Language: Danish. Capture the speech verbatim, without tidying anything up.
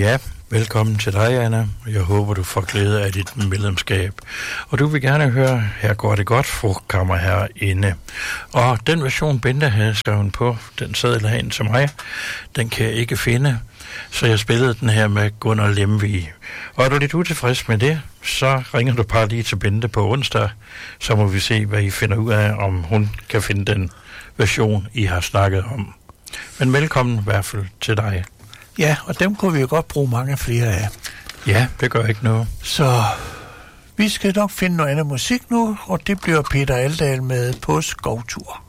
Ja, velkommen til dig, Anna. Jeg håber, du får glæde af dit medlemskab. Og du vil gerne høre, her går det godt, frugtkammer herinde. Og den version, Bente havde skrevet på, den sad herinde til mig, den kan jeg ikke finde. Så jeg spillede den her med Gunnar Lemvig. Og er du lidt utilfreds med det, så ringer du bare lige til Bente på onsdag. Så må vi se, hvad I finder ud af, om hun kan finde den version, I har snakket om. Men velkommen i hvert fald til dig. Ja, og dem kunne vi jo godt bruge mange flere af. Ja, det gør ikke noget. Så vi skal nok finde noget andet musik nu, og det bliver Peter Aldahl med På skovtur.